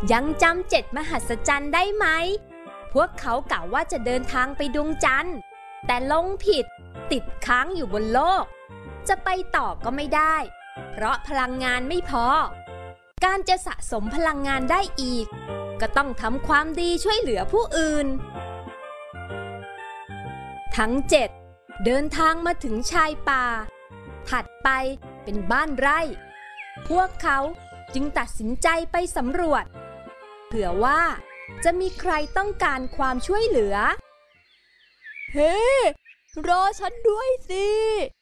ยังจำ7 มหัศจรรย์ได้ไหมพวกเขากล่าวว่าจะเดินทางไปดวงจันทร์แต่ลงผิดติดค้างอยู่บนโลกจะไปต่อก็ไม่ได้เพราะพลังงานไม่พอการจะสะสมพลังงานได้อีกก็ต้องทำความดีช่วยเหลือผู้อื่นทั้ง7เดินทางมาถึงชายป่าถัดไปเป็นบ้านไร่พวกเขาจึงตัดสินใจไปสำรวจเผื่อว่าจะมีใครต้องการความช่วยเหลือเฮ้ รอฉันด้วยสิ